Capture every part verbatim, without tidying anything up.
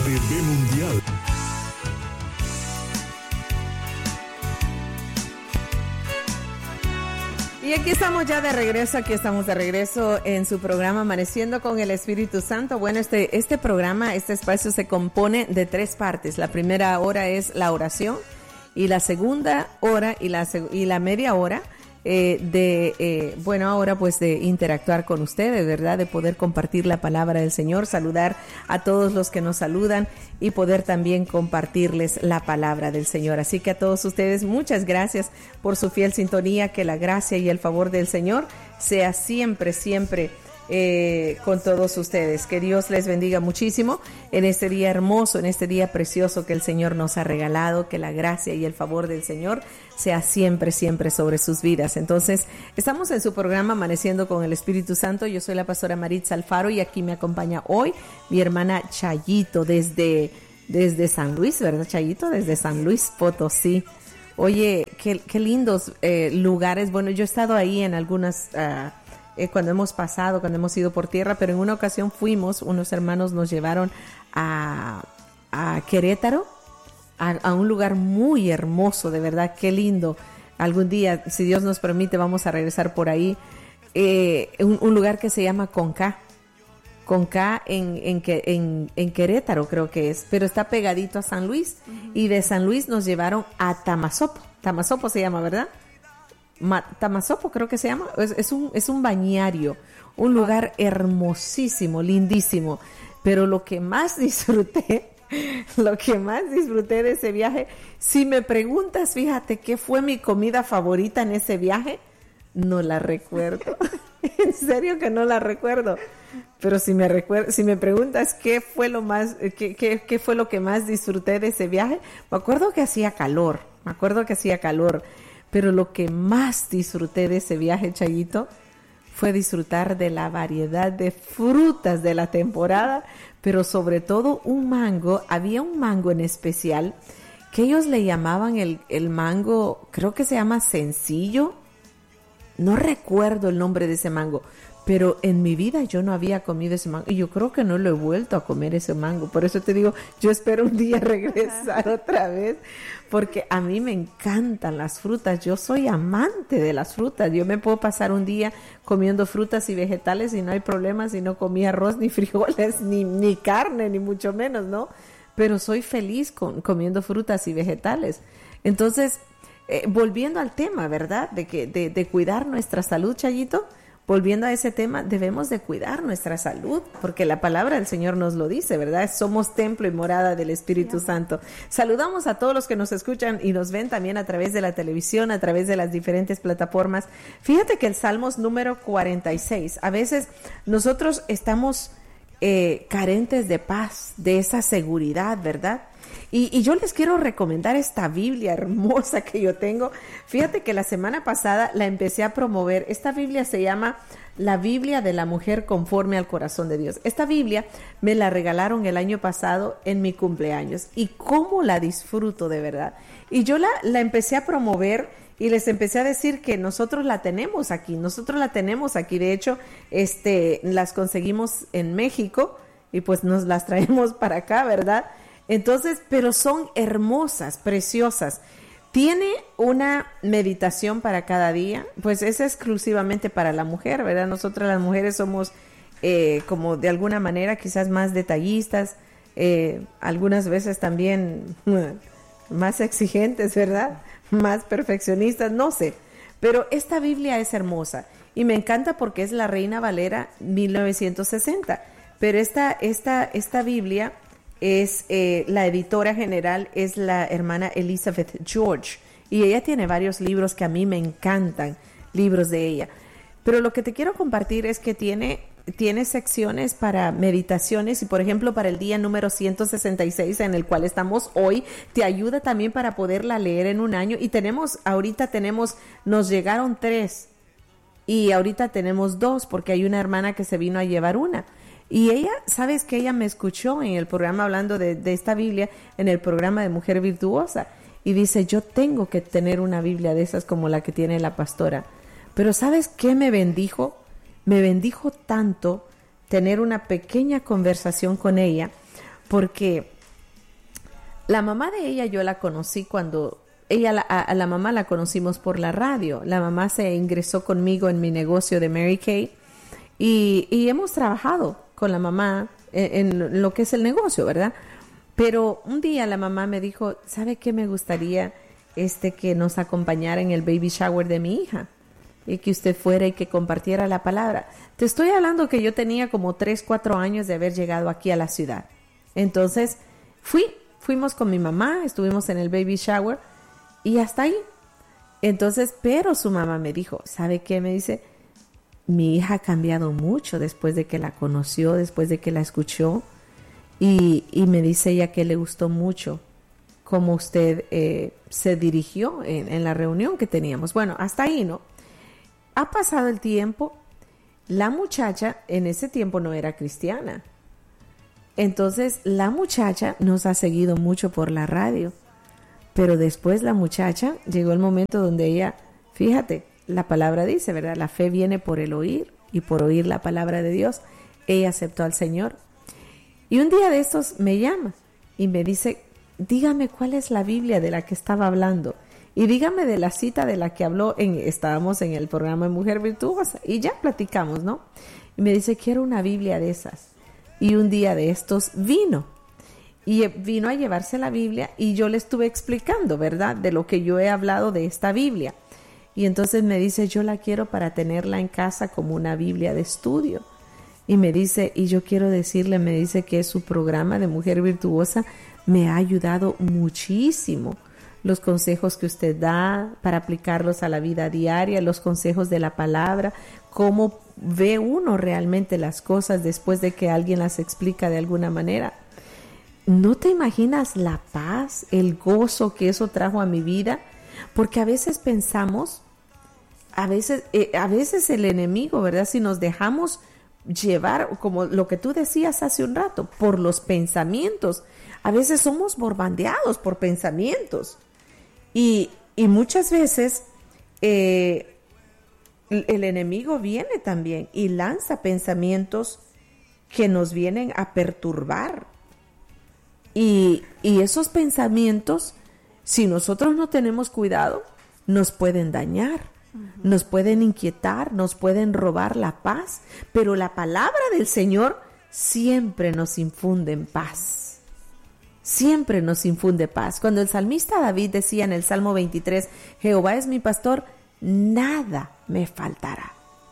T V Mundial. Y aquí estamos ya de regreso, aquí estamos de regreso en su programa Amaneciendo con el Espíritu Santo. Bueno, este, este programa, este espacio se compone de tres partes. La primera hora es la oración y la segunda hora y la, y la media hora eh, de, eh, bueno, ahora pues de interactuar con ustedes, ¿verdad? De poder compartir la palabra del Señor, saludar a todos los que nos saludan y poder también compartirles la palabra del Señor. Así que a todos ustedes, muchas gracias por su fiel sintonía, que la gracia y el favor del Señor sea siempre, siempre eh, con todos ustedes. Que Dios les bendiga muchísimo en este día hermoso, en este día precioso que el Señor nos ha regalado, que la gracia y el favor del Señor sea siempre, siempre sobre sus vidas. Entonces, estamos en su programa Amaneciendo con el Espíritu Santo. Yo soy la pastora Maritza Alfaro y aquí me acompaña hoy mi hermana Chayito desde, desde San Luis, ¿verdad, Chayito? Desde San Luis Potosí. Oye, qué, qué lindos eh, lugares. Bueno, yo he estado ahí en algunas, uh, eh, cuando hemos pasado, cuando hemos ido por tierra, pero en una ocasión fuimos, unos hermanos nos llevaron a, a Querétaro, a, a un lugar muy hermoso, de verdad, qué lindo. Algún día, si Dios nos permite, vamos a regresar por ahí. Eh, un, un lugar que se llama Conca. Conca en, en, en, en Querétaro creo que es, pero está pegadito a San Luis. Uh-huh. Y de San Luis nos llevaron a Tamazopo. Tamazopo se llama, ¿verdad? Ma, Tamazopo creo que se llama. Es, es, un, es un bañario, un lugar hermosísimo, lindísimo. Pero lo que más disfruté, lo que más disfruté de ese viaje, si me preguntas, fíjate, ¿qué fue mi comida favorita en ese viaje? No la recuerdo. En serio que no la recuerdo. Pero si me recuerdo, si me preguntas qué fue lo más, qué, qué, qué fue lo que más disfruté de ese viaje, me acuerdo que hacía calor, me acuerdo que hacía calor, pero lo que más disfruté de ese viaje, Chayito, fue disfrutar de la variedad de frutas de la temporada, pero sobre todo un mango. Había un mango en especial que ellos le llamaban el, el mango, creo que se llama sencillo. No recuerdo el nombre de ese mango, pero en mi vida yo no había comido ese mango y yo creo que no lo he vuelto a comer ese mango. Por eso te digo, yo espero un día regresar otra vez, porque a mí me encantan las frutas. Yo soy amante de las frutas. Yo me puedo pasar un día comiendo frutas y vegetales y no hay problema si no comí arroz, ni frijoles, ni, ni carne, ni mucho menos, ¿no? Pero soy feliz con, comiendo frutas y vegetales. Entonces, Eh, volviendo al tema, ¿verdad? De que de, de cuidar nuestra salud, Chayito. Volviendo a ese tema, debemos de cuidar nuestra salud, porque la palabra del Señor nos lo dice, ¿verdad? Somos templo y morada del Espíritu sí. Santo. Saludamos a todos los que nos escuchan y nos ven también a través de la televisión, a través de las diferentes plataformas. Fíjate que el Salmos número cuarenta y seis, a veces nosotros estamos eh, carentes de paz, de esa seguridad, ¿verdad? Y, y yo les quiero recomendar esta Biblia hermosa que yo tengo. Fíjate que la semana pasada la empecé a promover. Esta Biblia se llama La Biblia de la Mujer Conforme al Corazón de Dios. Esta Biblia me la regalaron el año pasado en mi cumpleaños. Y cómo la disfruto de verdad. Y yo la, la empecé a promover y les empecé a decir que nosotros la tenemos aquí. Nosotros la tenemos aquí. De hecho, este, las conseguimos en México y pues nos las traemos para acá, ¿verdad? Entonces, pero son hermosas, preciosas. Tiene una meditación para cada día, pues es exclusivamente para la mujer, ¿verdad? Nosotras las mujeres somos eh, como de alguna manera quizás más detallistas, eh, algunas veces también más exigentes, ¿verdad? Más perfeccionistas, no sé. Pero esta Biblia es hermosa y me encanta porque es la Reina Valera mil novecientos sesenta. Pero esta, esta, esta Biblia es eh, la editora general es la hermana Elizabeth George y ella tiene varios libros que a mí me encantan, libros de ella. Pero lo que te quiero compartir es que tiene, tiene secciones para meditaciones y por ejemplo para el día número ciento sesenta y seis en el cual estamos hoy, te ayuda también para poderla leer en un año y tenemos, ahorita tenemos, nos llegaron tres y ahorita tenemos dos porque hay una hermana que se vino a llevar una. Y ella, sabes que ella me escuchó en el programa hablando de, de esta Biblia, en el programa de Mujer Virtuosa, y dice, yo tengo que tener una Biblia de esas como la que tiene la pastora. Pero ¿sabes qué me bendijo? Me bendijo tanto tener una pequeña conversación con ella, porque La mamá de ella yo la conocí cuando... Ella, la, a, a la mamá la conocimos por la radio. La mamá se ingresó conmigo en mi negocio de Mary Kay y, y hemos trabajado con la mamá en, en lo que es el negocio, ¿verdad? Pero un día la mamá me dijo, ¿sabe qué me gustaría este que nos acompañara en el baby shower de mi hija? Y que usted fuera y que compartiera la palabra. Te estoy hablando que yo tenía como tres, cuatro años de haber llegado aquí a la ciudad. Entonces fui, fuimos con mi mamá, estuvimos en el baby shower y hasta ahí. Entonces, pero su mamá me dijo, ¿sabe qué? Me dice, mi hija ha cambiado mucho después de que la conoció, después de que la escuchó. Y, y me dice ella que le gustó mucho cómo usted eh, se dirigió en, en la reunión que teníamos. Bueno, hasta ahí, ¿no? Ha pasado el tiempo. La muchacha en ese tiempo no era cristiana. Entonces, la muchacha nos ha seguido mucho por la radio. Pero después la muchacha, llegó el momento donde ella, fíjate, la palabra dice, ¿verdad? La fe viene por el oír y por oír la palabra de Dios. Ella aceptó al Señor. Y un día de estos me llama y me dice, dígame cuál es la Biblia de la que estaba hablando. Y dígame de la cita de la que habló, en, estábamos en el programa de Mujer Virtuosa y ya platicamos, ¿no? Y me dice, quiero una Biblia de esas. Y un día de estos vino. Y vino a llevarse la Biblia y yo le estuve explicando, ¿verdad? De lo que yo he hablado de esta Biblia. Y entonces me dice, yo la quiero para tenerla en casa como una Biblia de estudio. Y me dice, y yo quiero decirle, me dice que su programa de Mujer Virtuosa me ha ayudado muchísimo. Los consejos que usted da para aplicarlos a la vida diaria, los consejos de la palabra, cómo ve uno realmente las cosas después de que alguien las explica de alguna manera. ¿No te imaginas la paz, el gozo que eso trajo a mi vida? Porque a veces pensamos, a veces, eh, a veces el enemigo, ¿verdad? Si nos dejamos llevar, como lo que tú decías hace un rato, por los pensamientos. A veces somos bombardeados por pensamientos. Y, y muchas veces eh, el, el enemigo viene también y lanza pensamientos que nos vienen a perturbar. Y, y esos pensamientos, si nosotros no tenemos cuidado, nos pueden dañar, uh-huh. nos pueden inquietar, nos pueden robar la paz. Pero la palabra del Señor siempre nos infunde en paz. Siempre nos infunde paz. Cuando el salmista David decía en el Salmo veintitrés, Jehová es mi pastor, nada me faltará.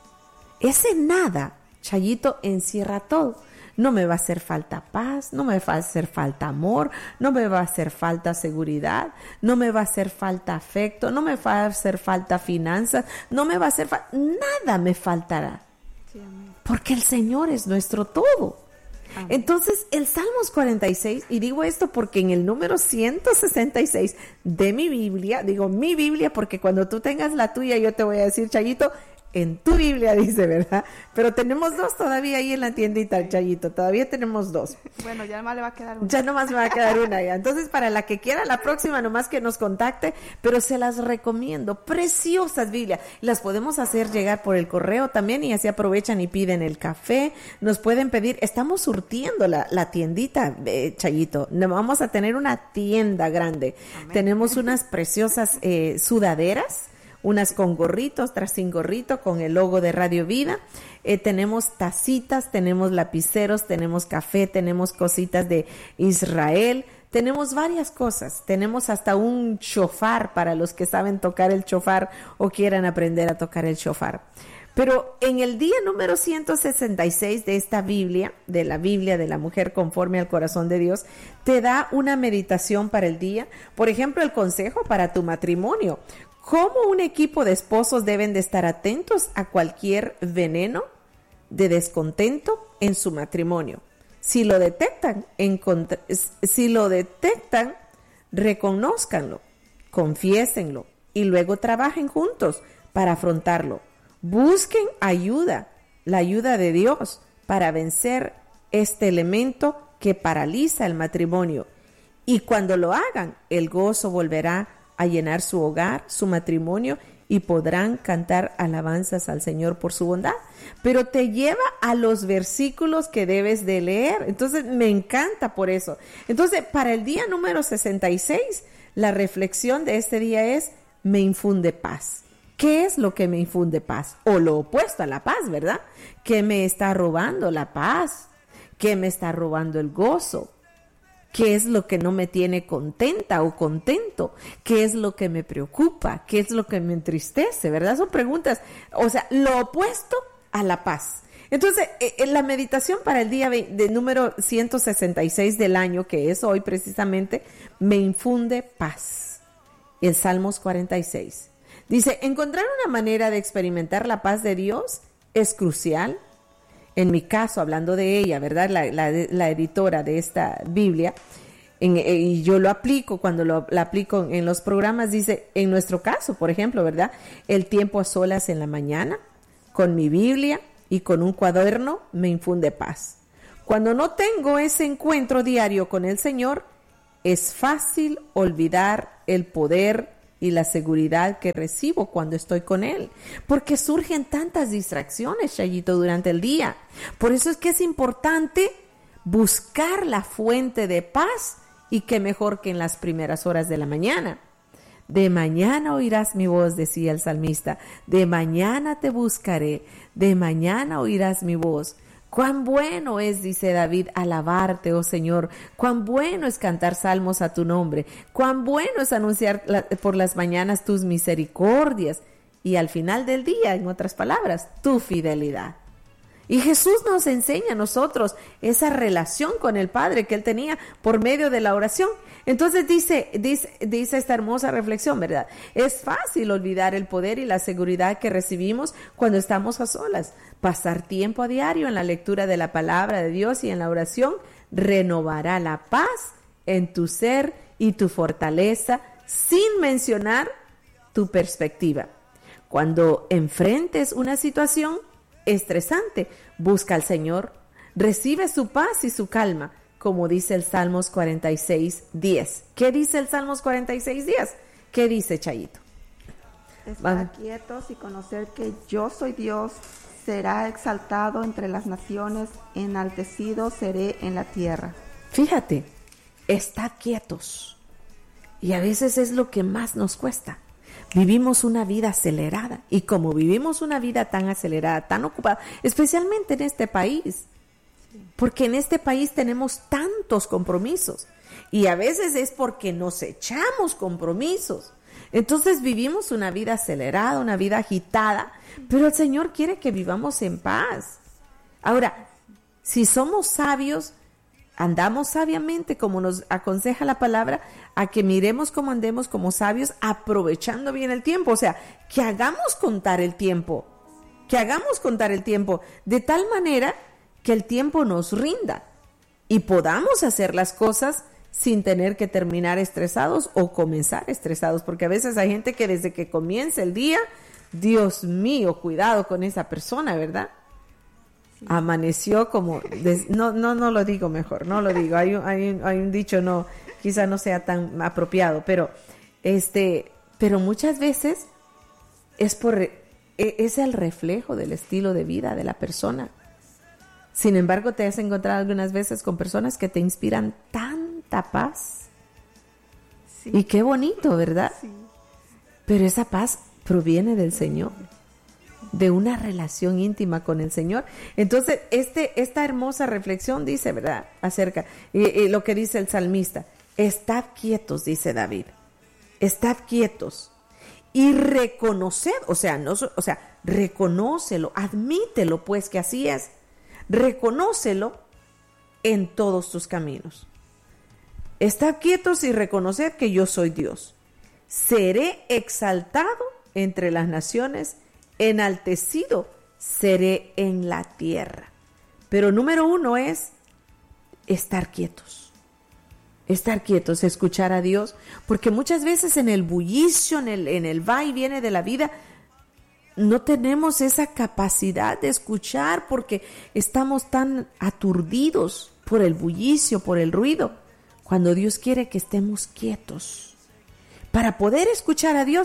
Ese nada, Chayito, encierra todo. No me va a hacer falta paz, no me va a hacer falta amor, no me va a hacer falta seguridad, no me va a hacer falta afecto, no me va a hacer falta finanzas, no me va a hacer falta, nada me faltará. Sí, porque el Señor es nuestro todo. Amén. Entonces, el Salmos cuarenta y seis, y digo esto porque en el número ciento sesenta y seis de mi Biblia, digo mi Biblia porque cuando tú tengas la tuya yo te voy a decir, Chayito, en tu Biblia dice, ¿verdad? Pero tenemos dos todavía ahí en la tiendita, Chayito. Todavía tenemos dos. Bueno, ya nomás le va a quedar una. Ya nomás me va a quedar una ya. Entonces, para la que quiera, la próxima nomás que nos contacte, pero se las recomiendo. Preciosas Biblias. Las podemos hacer llegar por el correo también y así aprovechan y piden el café. Nos pueden pedir. Estamos surtiendo la, la tiendita, eh, Chayito. Vamos a tener una tienda grande. Amén. Tenemos unas preciosas eh, sudaderas. Unas con gorritos, otras sin gorrito, con el logo de Radio Vida. Eh, tenemos tacitas, tenemos lapiceros, tenemos café, tenemos cositas de Israel. Tenemos varias cosas. Tenemos hasta un shofar para los que saben tocar el shofar o quieran aprender a tocar el shofar. Pero en el día número ciento sesenta y seis de esta Biblia, de la Biblia de la mujer conforme al corazón de Dios, te da una meditación para el día. Por ejemplo, el consejo para tu matrimonio. ¿Cómo un equipo de esposos deben de estar atentos a cualquier veneno de descontento en su matrimonio? Si lo detectan, encontr- si lo detectan, reconózcanlo, confiésenlo y luego trabajen juntos para afrontarlo. Busquen ayuda, la ayuda de Dios, para vencer este elemento que paraliza el matrimonio. Y cuando lo hagan, el gozo volverá a llenar su hogar, su matrimonio, y podrán cantar alabanzas al Señor por su bondad. Pero te lleva a los versículos que debes de leer. Entonces me encanta por eso. Entonces para el día número sesenta y seis, la reflexión de este día es: me infunde paz. ¿Qué es lo que me infunde paz? O lo opuesto a la paz, ¿verdad? ¿Qué me está robando la paz? ¿Qué me está robando el gozo? ¿Qué es lo que no me tiene contenta o contento? ¿Qué es lo que me preocupa? ¿Qué es lo que me entristece? ¿Verdad? Son preguntas, o sea, lo opuesto a la paz. Entonces, eh, la meditación para el día de número ciento sesenta y seis del año, que es hoy precisamente, me infunde paz. El Salmos cuarenta y seis dice: encontrar una manera de experimentar la paz de Dios es crucial. En mi caso, hablando de ella, ¿verdad? La, la, la editora de esta Biblia, en, y yo lo aplico, cuando lo la aplico en los programas, dice, en nuestro caso, por ejemplo, ¿verdad? El tiempo a solas en la mañana, con mi Biblia y con un cuaderno, me infunde paz. Cuando no tengo ese encuentro diario con el Señor, es fácil olvidar el poder y la seguridad que recibo cuando estoy con Él, porque surgen tantas distracciones, Chayito, durante el día. Por eso es que es importante buscar la fuente de paz, y qué mejor que en las primeras horas de la mañana. De mañana oirás mi voz, decía el salmista, de mañana te buscaré, de mañana oirás mi voz. Cuán bueno es, dice David, alabarte, oh Señor. Cuán bueno es cantar salmos a tu nombre. Cuán bueno es anunciar la, por las mañanas tus misericordias. Y al final del día, en otras palabras, tu fidelidad. Y Jesús nos enseña a nosotros esa relación con el Padre que Él tenía por medio de la oración. Entonces dice, dice, dice esta hermosa reflexión, ¿verdad? Es fácil olvidar el poder y la seguridad que recibimos cuando estamos a solas. Pasar tiempo a diario en la lectura de la palabra de Dios y en la oración renovará la paz en tu ser y tu fortaleza, sin mencionar tu perspectiva. Cuando enfrentes una situación estresante, busca al Señor, recibe su paz y su calma, como dice el Salmos cuarenta y seis, diez. ¿Qué dice el Salmos cuarenta y seis, diez? ¿Qué dice, Chayito? Estar quietos y conocer que yo soy Dios, será exaltado entre las naciones, enaltecido seré en la tierra. Fíjate, estar quietos. Y a veces es lo que más nos cuesta. Vivimos una vida acelerada, y como vivimos una vida tan acelerada, tan ocupada, especialmente en este país, porque en este país tenemos tantos compromisos, y a veces es porque nos echamos compromisos. Entonces vivimos una vida acelerada, una vida agitada, pero el Señor quiere que vivamos en paz. Ahora, si somos sabios, andamos sabiamente, como nos aconseja la palabra, a que miremos cómo andemos como sabios, aprovechando bien el tiempo. O sea, que hagamos contar el tiempo, que hagamos contar el tiempo, de tal manera que el tiempo nos rinda y podamos hacer las cosas sin tener que terminar estresados o comenzar estresados, porque a veces hay gente que desde que comienza el día, Dios mío, cuidado con esa persona, ¿verdad? Sí. Amaneció como, des, no, no, no lo digo mejor, no lo digo, hay un, hay un, hay un dicho, no, quizá no sea tan apropiado, pero este, pero muchas veces es por, es el reflejo del estilo de vida de la persona. Sin embargo, te has encontrado algunas veces con personas que te inspiran tanta paz. Sí. Y qué bonito, ¿verdad? Sí. Pero esa paz proviene del Señor, de una relación íntima con el Señor. Entonces, este, esta hermosa reflexión dice, ¿verdad? Acerca, y, y lo que dice el salmista, estad quietos, dice David, estad quietos y reconoced, o sea, no, o sea, reconócelo, admítelo, pues que así es. Reconócelo en todos tus caminos. Estad quietos y reconoced que yo soy Dios. Seré exaltado entre las naciones, enaltecido seré en la tierra. Pero número uno es estar quietos. Estar quietos, escuchar a Dios, porque muchas veces en el bullicio, en el, en el va y viene de la vida, no tenemos esa capacidad de escuchar porque estamos tan aturdidos por el bullicio, por el ruido, cuando Dios quiere que estemos quietos. Para poder escuchar a Dios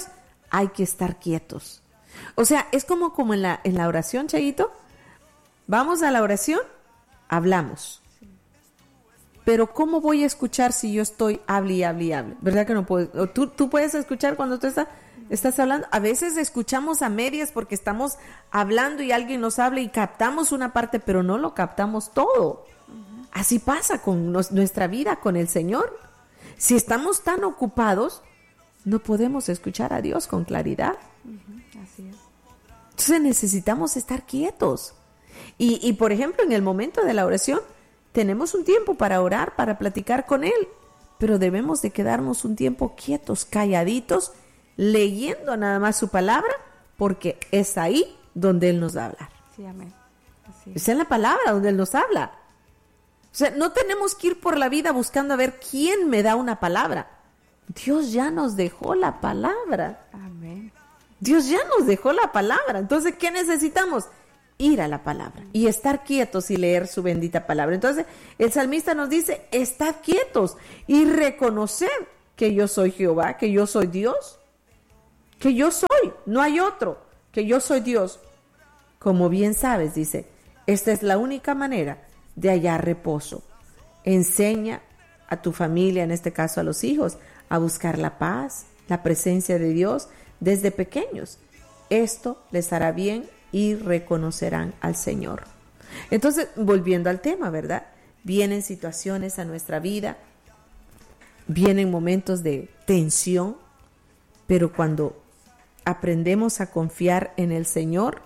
hay que estar quietos. O sea, es como, como en la, en la oración, Chayito. Vamos a la oración, hablamos. Pero ¿cómo voy a escuchar si yo estoy hable y hable y hable? ¿Verdad que no puedo? ¿Tú, tú puedes escuchar cuando tú estás, estás hablando? A veces escuchamos a medias porque estamos hablando y alguien nos habla y captamos una parte, pero no lo captamos todo. Uh-huh. Así pasa con nos, nuestra vida con el Señor. Si estamos tan ocupados, no podemos escuchar a Dios con claridad. Uh-huh. Así es. Entonces necesitamos estar quietos. Y, y, por ejemplo, en el momento de la oración, tenemos un tiempo para orar, para platicar con Él, pero debemos de quedarnos un tiempo quietos, calladitos, leyendo nada más su palabra, porque es ahí donde Él nos va a hablar. Sí, amén. Así es. Es en la palabra donde Él nos habla. O sea, no tenemos que ir por la vida buscando a ver quién me da una palabra. Dios ya nos dejó la palabra. Amén. Dios ya nos dejó la palabra. Entonces, ¿qué necesitamos? Ir a la palabra y estar quietos y leer su bendita palabra. Entonces, el salmista nos dice, estad quietos y reconocer que yo soy Jehová, que yo soy Dios, que yo soy, no hay otro, que yo soy Dios. Como bien sabes, dice, esta es la única manera de hallar reposo. Enseña a tu familia, en este caso a los hijos, a buscar la paz, la presencia de Dios desde pequeños. Esto les hará bien y reconocerán al Señor. Entonces, volviendo al tema, ¿verdad? Vienen situaciones a nuestra vida, vienen momentos de tensión, pero cuando aprendemos a confiar en el Señor,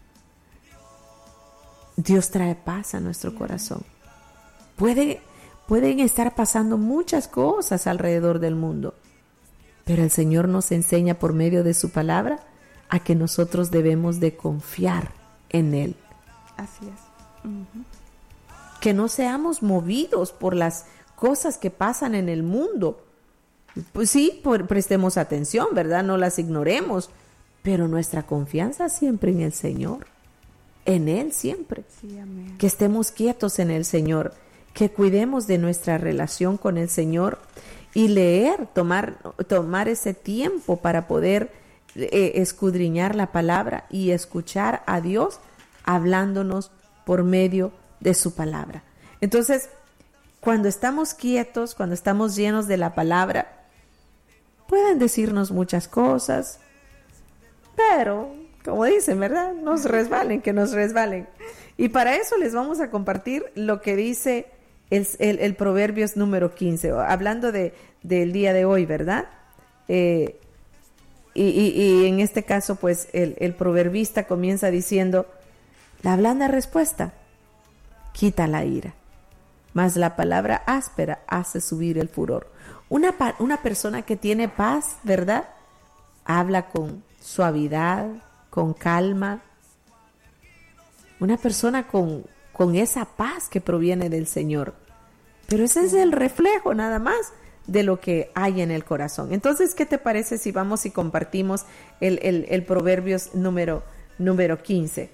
Dios trae paz a nuestro corazón. Puede, pueden estar pasando muchas cosas alrededor del mundo, pero el Señor nos enseña por medio de su palabra a que nosotros debemos de confiar en Él. Así es. Uh-huh. Que no seamos movidos por las cosas que pasan en el mundo. Pues sí, por, prestemos atención, ¿verdad? No las ignoremos, pero nuestra confianza siempre en el Señor, en Él siempre. Sí, amén. Que estemos quietos en el Señor, que cuidemos de nuestra relación con el Señor y leer, tomar, tomar ese tiempo para poder Eh, escudriñar la palabra y escuchar a Dios hablándonos por medio de su palabra. Entonces, cuando estamos quietos, cuando estamos llenos de la palabra, pueden decirnos muchas cosas, pero, como dicen, ¿verdad? Nos resbalen, que nos resbalen. Y para eso les vamos a compartir lo que dice el, el, el Proverbios número quince, hablando de, del día de hoy, ¿verdad? Eh, Y, y, y en este caso, pues, el, el proverbista comienza diciendo, la blanda respuesta quita la ira, mas la palabra áspera hace subir el furor. Una, una persona que tiene paz, ¿verdad? Habla con suavidad, con calma. Una persona con, con esa paz que proviene del Señor. Pero ese es el reflejo nada más de lo que hay en el corazón. Entonces, ¿qué te parece si vamos y compartimos el, el, el Proverbios número, número quince?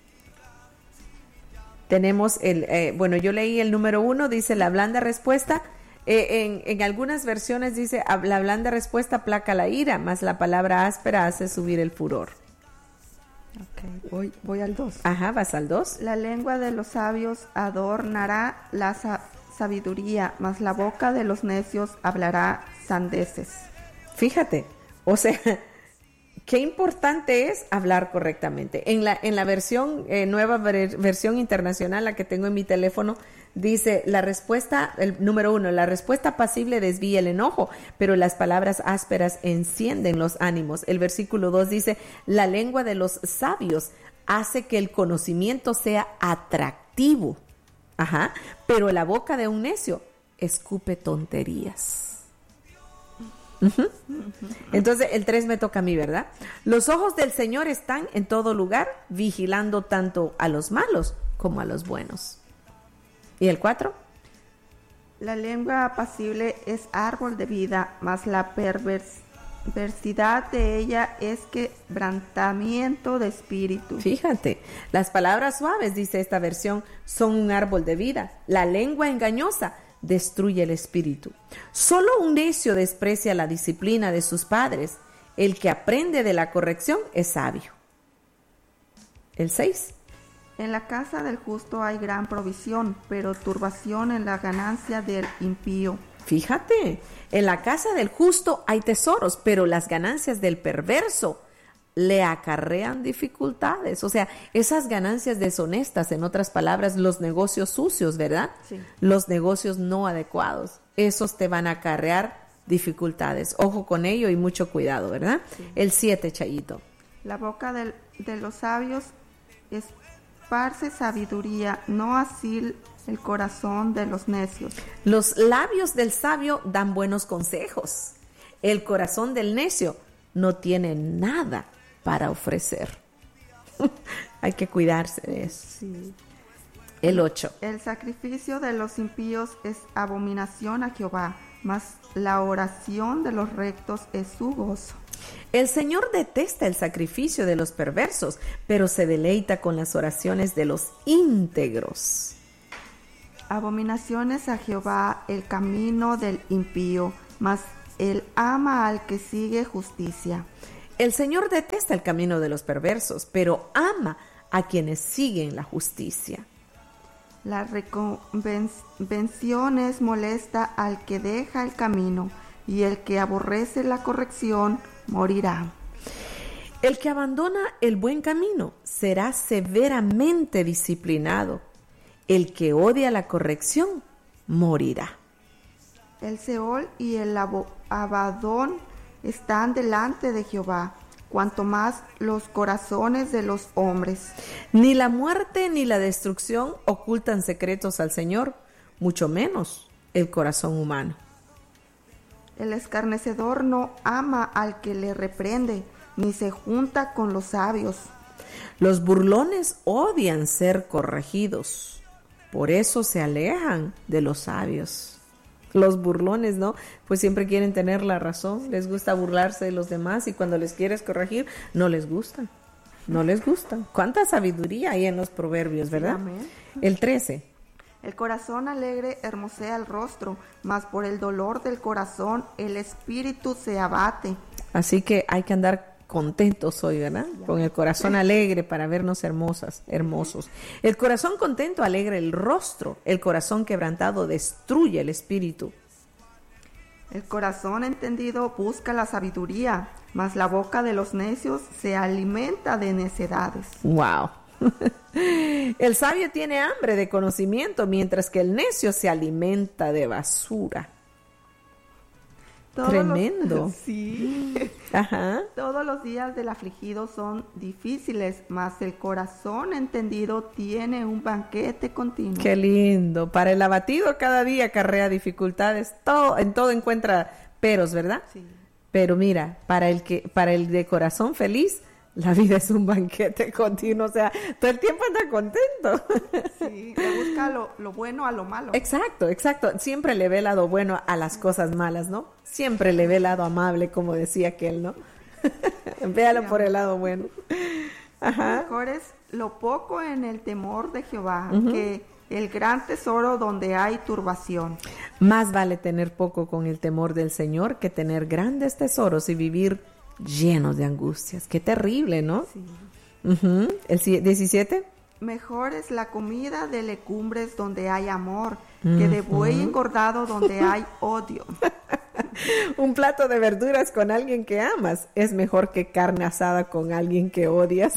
Tenemos el, eh, bueno, yo leí el número uno, dice la blanda respuesta. Eh, en, en algunas versiones dice, la blanda respuesta aplaca la ira, mas la palabra áspera hace subir el furor. Ok, voy, voy al dos. Ajá, vas al dos. La lengua de los sabios adornará la sa- sabiduría, mas la boca de los necios hablará sandeces. Fíjate, o sea, qué importante es hablar correctamente. En la, en la versión, eh, nueva ver, versión internacional, la que tengo en mi teléfono, dice la respuesta, el número uno, la respuesta pasible desvía el enojo, pero las palabras ásperas encienden los ánimos. El versículo dos dice, la lengua de los sabios hace que el conocimiento sea atractivo. Ajá, pero la boca de un necio escupe tonterías. Uh-huh. Entonces el tres me toca a mí, ¿verdad? Los ojos del Señor están en todo lugar, vigilando tanto a los malos como a los buenos. ¿Y el cuatro? La lengua apacible es árbol de vida, mas la perversidad de ella es quebrantamiento de espíritu. Fíjate, las palabras suaves, dice esta versión, son un árbol de vida. La lengua engañosa destruye el espíritu. Solo un necio desprecia la disciplina de sus padres El que aprende de la corrección es sabio. El seis. En la casa del justo hay gran provisión, pero turbación en la ganancia del impío. Fíjate, en la casa del justo hay tesoros, pero las ganancias del perverso le acarrean dificultades. O sea, esas ganancias deshonestas, en otras palabras, los negocios sucios, ¿verdad? Sí. Los negocios no adecuados, esos te van a acarrear dificultades. Ojo con ello y mucho cuidado, ¿verdad? Sí. El siete, Chayito. La boca del, de los sabios esparce sabiduría, no así el corazón de los necios. Los labios del sabio dan buenos consejos. El corazón del necio no tiene nada para ofrecer. Hay que cuidarse de eso. Sí. El ocho. El sacrificio de los impíos es abominación a Jehová, mas la oración de los rectos es su gozo. El Señor detesta el sacrificio de los perversos, pero se deleita con las oraciones de los íntegros. Abominaciones a Jehová el camino del impío, mas él ama al que sigue justicia. El Señor detesta el camino de los perversos, pero ama a quienes siguen la justicia. La reconvención es molesta al que deja el camino, y el que aborrece la corrección morirá. El que abandona el buen camino será severamente disciplinado. El que odia la corrección morirá. El Seol y el Abadón están delante de Jehová, cuanto más los corazones de los hombres. Ni la muerte ni la destrucción ocultan secretos al Señor, mucho menos el corazón humano. El escarnecedor no ama al que le reprende, ni se junta con los sabios. Los burlones odian ser corregidos, por eso se alejan de los sabios. Los burlones, ¿no? Pues siempre quieren tener la razón, les gusta burlarse de los demás y cuando les quieres corregir, no les gusta, no les gusta. ¿Cuánta sabiduría hay en los proverbios, verdad? Sí, amén. El trece. El corazón alegre hermosea el rostro, mas por el dolor del corazón el espíritu se abate. Así que hay que andar contentos hoy, ¿verdad? Con el corazón alegre para vernos hermosas, hermosos. El corazón contento alegra el rostro, el corazón quebrantado destruye el espíritu. El corazón entendido busca la sabiduría, mas la boca de los necios se alimenta de necedades. ¡Wow! El sabio tiene hambre de conocimiento, mientras que el necio se alimenta de basura. Todos Tremendo. Los, sí. Ajá. Todos los días del afligido son difíciles, mas el corazón entendido tiene un banquete continuo. Qué lindo. Para el abatido cada día acarrea dificultades. Todo, en todo encuentra peros, ¿verdad? Sí. Pero mira, para el que, para el de corazón feliz, la vida es un banquete continuo, o sea, todo el tiempo anda contento. Sí, le busca lo, lo bueno a lo malo. Exacto, exacto. Siempre le ve el lado bueno a las cosas malas, ¿no? Siempre le ve el lado amable, como decía aquel, ¿no? Véalo sí, por el lado bueno. Ajá. Mejor es lo poco en el temor de Jehová, uh-huh, que el gran tesoro donde hay turbación. Más vale tener poco con el temor del Señor que tener grandes tesoros y vivir llenos de angustias. Qué terrible, ¿no? Sí. Uh-huh. El diecisiete. Mejor es la comida de legumbres donde hay amor, uh-huh, que de buey engordado donde hay odio. Un plato de verduras con alguien que amas es mejor que carne asada con alguien que odias.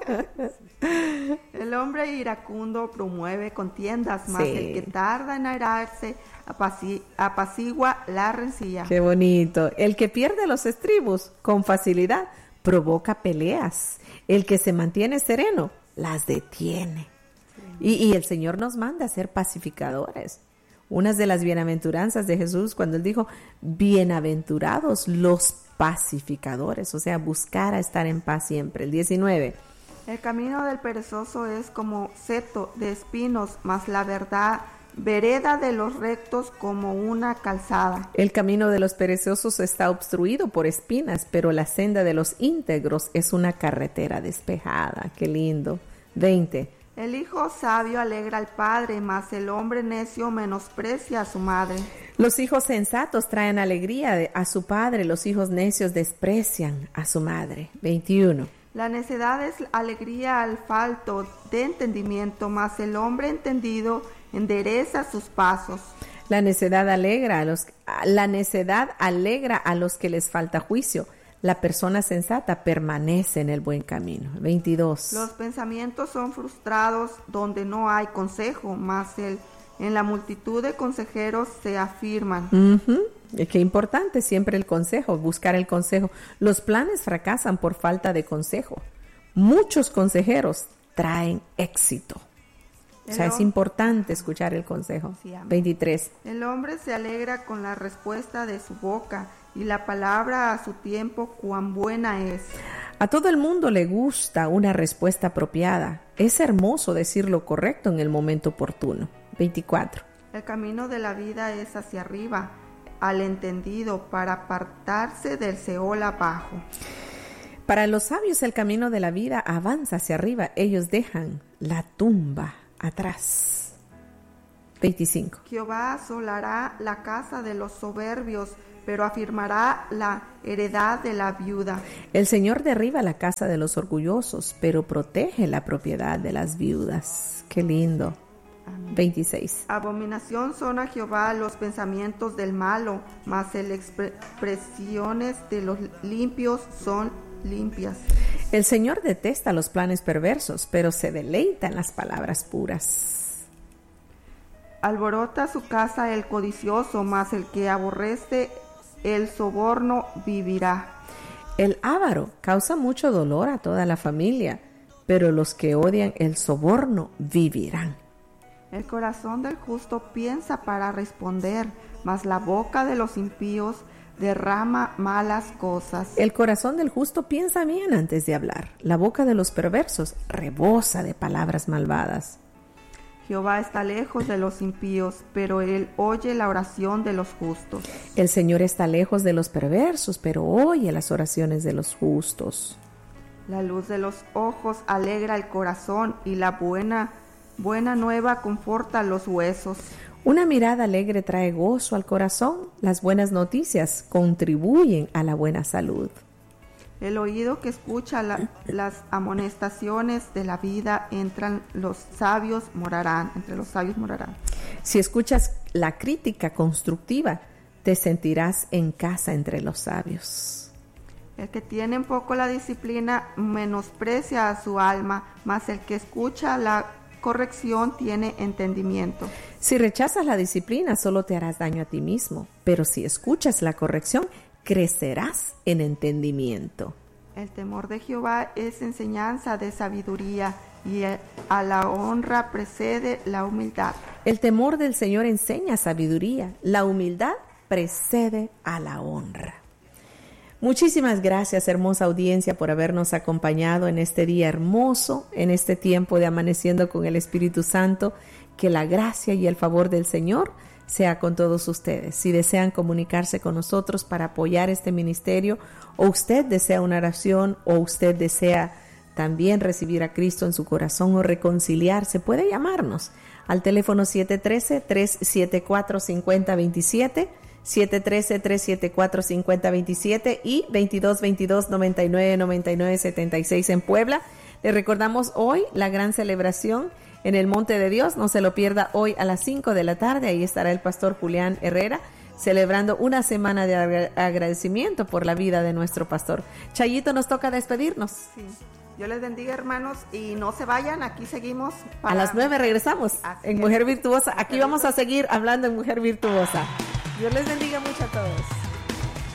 El hombre iracundo promueve contiendas, mas sí, el que tarda en airarse apaci- apacigua la rencilla. Qué bonito. El que pierde los estribos con facilidad provoca peleas. El que se mantiene sereno las detiene. Sí. Y, y el Señor nos manda a ser pacificadores. Una de las bienaventuranzas de Jesús cuando Él dijo, bienaventurados los pacificadores, o sea, buscar a estar en paz siempre. El diecinueve. El camino del perezoso es como seto de espinos, mas la verdad, vereda de los rectos como una calzada. El camino de los perezosos está obstruido por espinas, pero la senda de los íntegros es una carretera despejada. Qué lindo. veinte. El hijo sabio alegra al padre, mas el hombre necio menosprecia a su madre. Los hijos sensatos traen alegría a su padre, los hijos necios desprecian a su madre. veintiuno. La necedad es alegría al falto de entendimiento, mas el hombre entendido endereza sus pasos. La necedad alegra a los, la necedad alegra a los que les falta juicio. La persona sensata permanece en el buen camino. veintidós. Los pensamientos son frustrados donde no hay consejo, mas el, en la multitud de consejeros se afirman. Uh-huh. Qué importante siempre el consejo, buscar el consejo. Los planes fracasan por falta de consejo. Muchos consejeros traen éxito. O sea, es importante escuchar el consejo. veintitrés. El hombre se alegra con la respuesta de su boca, y la palabra a su tiempo cuán buena es. A todo el mundo le gusta una respuesta apropiada. Es hermoso decir lo correcto en el momento oportuno. veinticuatro. El camino de la vida es hacia arriba, al entendido, para apartarse del Seol abajo. Para los sabios el camino de la vida avanza hacia arriba. Ellos dejan la tumba atrás. veinticinco. Jehová asolará la casa de los soberbios, pero afirmará la heredad de la viuda. El Señor derriba la casa de los orgullosos, pero protege la propiedad de las viudas. Qué lindo. Amén. veintiséis. Abominación son a Jehová los pensamientos del malo, mas las expresiones de los limpios son limpias. El Señor detesta los planes perversos, pero se deleita en las palabras puras. Alborota su casa el codicioso, mas el que aborrece el soborno vivirá. El avaro causa mucho dolor a toda la familia, pero los que odian el soborno vivirán. El corazón del justo piensa para responder, mas la boca de los impíos derrama malas cosas. El corazón del justo piensa bien antes de hablar. La boca de los perversos rebosa de palabras malvadas. Jehová está lejos de los impíos, pero él oye la oración de los justos. El Señor está lejos de los perversos, pero oye las oraciones de los justos. La luz de los ojos alegra el corazón, y la buena, buena nueva conforta los huesos. Una mirada alegre trae gozo al corazón. Las buenas noticias contribuyen a la buena salud. El oído que escucha la, las amonestaciones de la vida, entran los sabios morarán, entre los sabios morarán. Si escuchas la crítica constructiva, te sentirás en casa entre los sabios. El que tiene en poco la disciplina menosprecia a su alma, mas el que escucha la corrección tiene entendimiento. Si rechazas la disciplina, solo te harás daño a ti mismo, pero si escuchas la corrección, crecerás en entendimiento. El temor de Jehová es enseñanza de sabiduría, y a la honra precede la humildad. El temor del Señor enseña sabiduría, la humildad precede a la honra. Muchísimas gracias, hermosa audiencia, por habernos acompañado en este día hermoso, en este tiempo de Amaneciendo con el Espíritu Santo. Que la gracia y el favor del Señor sea con todos ustedes. Si desean comunicarse con nosotros para apoyar este ministerio, o usted desea una oración, o usted desea también recibir a Cristo en su corazón o reconciliarse, puede llamarnos al teléfono siete uno tres, tres siete cuatro, cinco cero dos siete, siete uno tres, tres siete cuatro, cinco cero dos siete y veintidós veintidós, noventa y nueve, noventa y nueve, setenta y seis en Puebla. Les recordamos hoy la gran celebración en el Monte de Dios. No se lo pierda hoy a las cinco de la tarde. Ahí estará el pastor Julián Herrera celebrando una semana de agradecimiento por la vida de nuestro pastor. Chayito, nos toca despedirnos. Sí. Dios les bendiga, hermanos, y no se vayan, aquí seguimos. Para... A las nueve regresamos Así en es. Mujer Virtuosa. Aquí vamos a seguir hablando en Mujer Virtuosa. Dios les bendiga mucho a todos.